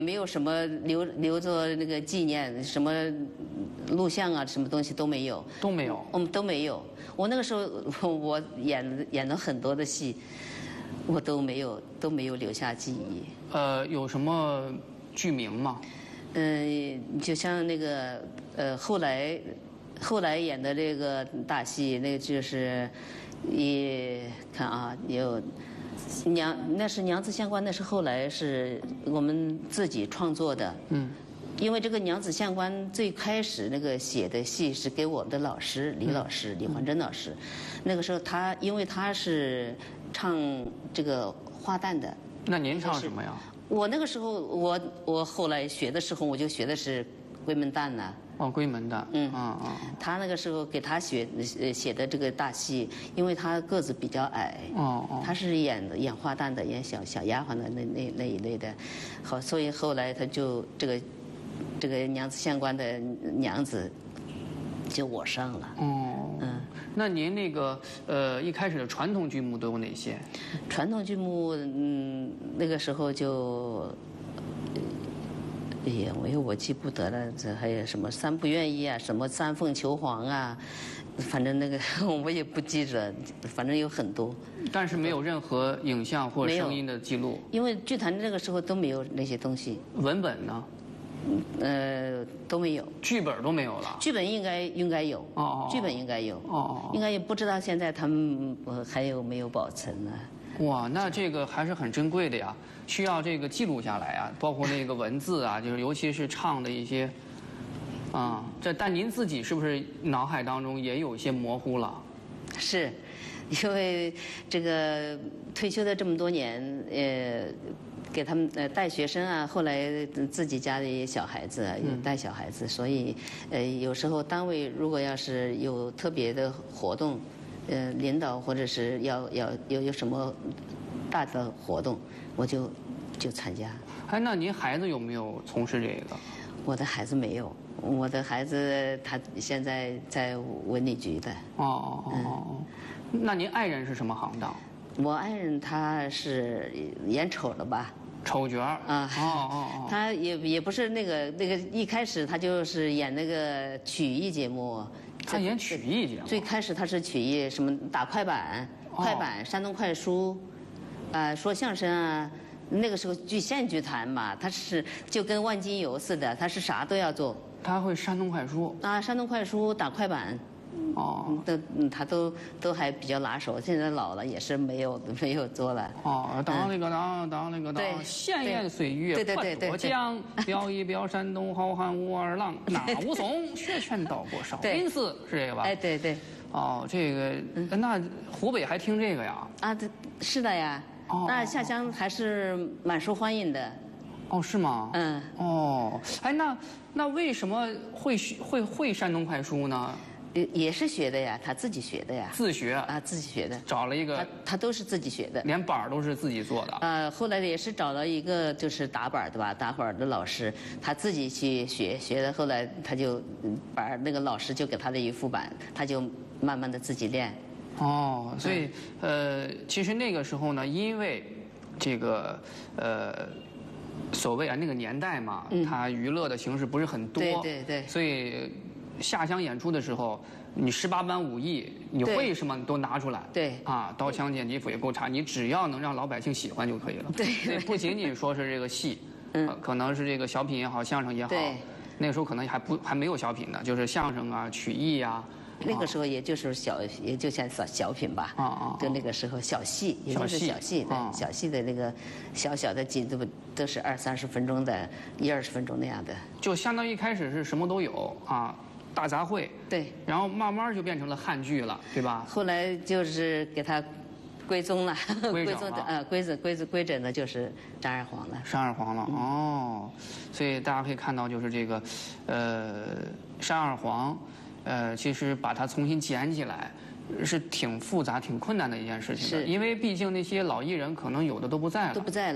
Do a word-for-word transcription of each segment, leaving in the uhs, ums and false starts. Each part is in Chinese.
没有什么留留作那个纪念，什么录像啊，什么东西都没有， 都没有， 我们都没有。我那个时候我演演了很多的戏，我都没有都没有留下记忆。 呃，有什么剧名吗？ 嗯，就像那个呃，后来后来演的这个大戏，那个就是也看啊，有。娘，那是娘子相关，那是后来是我们自己创作的。嗯，因为这个娘子相关最开始那个写的戏是给我们的老师李老师、嗯、李焕珍老师，那个时候他因为他是唱这个花旦的。 那您唱什么呀？ 我那个时候我我后来学的时候我就学的是闺门旦呢。 哦，闺门旦， 嗯嗯嗯，他那个时候给他写呃写的这个大戏，因为他个子比较矮，哦哦，他是演演花旦的，演小小丫鬟的那那那一类的，好，所以后来他就这个这个娘子相关的娘子就我上了。哦， 嗯，那您那个呃一开始的传统剧目都有哪些？ 传统剧目，嗯，那个时候就。哎呀，我又我记不得了，这还有什么三不愿意啊，什么三凤求凰啊，反正那个我也不记着，反正有很多。 但是没有任何影像或声音的记录。 因为剧团那个时候都没有那些东西。 文本呢？ 呃，都没有。 剧本都没有了。 剧本应该应该有。哦。剧本应该有。哦。应该也不知道现在他们还有没有保存呢？ 哇，那这个还是很珍贵的呀，需要这个记录下来啊，包括那个文字啊，就是尤其是唱的一些，啊、嗯，这但您自己是不是脑海当中也有一些模糊了？ 是，因为这个退休的这么多年，呃，给他们呃带学生啊，后来自己家里小孩子啊，有带小孩子，嗯、所以呃有时候单位如果要是有特别的活动。呃，领导或者是要要有有什么大的活动，我就就参加。 哎，那您孩子有没有从事这个？ 我的孩子没有，我的孩子他现在在文旅局的。 哦哦哦。嗯、那您爱人是什么行当？ 我爱人他是演丑的吧？ 丑角儿啊。哦哦哦。 他也也不是那个那个一开始他就是演那个曲艺节目。 他演曲艺节目， 最开始他是曲艺，什么打快板、哦、快板、山东快书，啊、呃，说相声啊。那个时候剧县剧团嘛，他是就跟万金油似的，他是啥都要做。 他会山东快书啊，山东快书打快板。哦，都他都都还比较拿手，现在老了也是没有没有做了。 哦，当那个当当那个当，闲言岁月快多讲，表一表山东好汉武二郎，那武松学拳道过少林寺，是这个吧？ 哎，对对。 哦，这个那湖北还听这个呀？ 啊，是的呀。哦，那下乡还是蛮受欢迎的。 哦，是吗？嗯。哦，哎，那那为什么会会会山东快书呢？ 也也是学的呀，他自己学的呀。 自学啊，自己学的。 找了一个， 他他都是自己学的， 连板都是自己做的。 呃，后来也是找了一个就是打板的吧，打板的老师，他自己去学学的。后来他就板那个老师就给他的一副板，他就慢慢的自己练。 哦，所以、嗯、呃，其实那个时候呢，因为这个呃。所谓啊，那个年代嘛，嗯、它娱乐的形式不是很多， 对对对， 所以下乡演出的时候，你十八般武艺，你会什么你都拿出来， 对啊，刀枪剑戟斧钺钩叉，你只要能让老百姓喜欢就可以了。 对， 所以不仅仅说是这个戏，嗯、呃，可能是这个小品也好，相声也好， 对， 那个时候可能还不还没有小品呢，就是相声啊、曲艺啊。 那个时候也就是小，也就像小小品吧，啊啊，就那个时候小戏，也就是小戏的，小戏的那个小小的几都都是二三十分钟的，一二十分钟那样的， 就相当于一开始是什么都有啊，大杂烩， 对， 然后慢慢就变成了汉剧了，对吧？ 后来就是给它归宗了， 归宗的呃归子归子归整的就是张二黄了， 张二黄了、嗯、哦，所以大家可以看到就是这个，呃，山二黄。呃，其实把它重新捡起来，是挺复杂、挺困难的一件事情的。 是， 因为毕竟那些老艺人可能有的都不在了。 都不在了。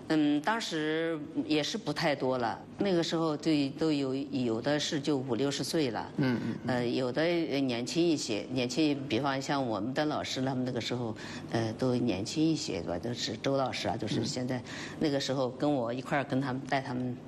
嗯，当时也是不太多了。那个时候就都有有的是就五六十岁了， 嗯嗯， 呃，有的年轻一些，年轻，比方像我们的老师，他们那个时候，呃，都年轻一些，吧，都是周老师啊，都是现在那个时候跟我一块儿跟他们带他们